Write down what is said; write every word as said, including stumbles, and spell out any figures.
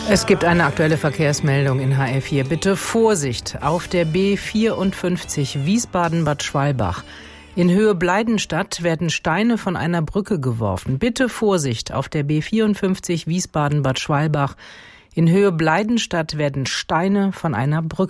Es gibt eine aktuelle Verkehrsmeldung in H R vier. Bitte Vorsicht auf der B vierundfünfzig Wiesbaden-Bad Schwalbach. In Höhe Bleidenstadt werden Steine von einer Brücke geworfen. Bitte Vorsicht auf der B vierundfünfzig Wiesbaden-Bad Schwalbach. In Höhe Bleidenstadt werden Steine von einer Brücke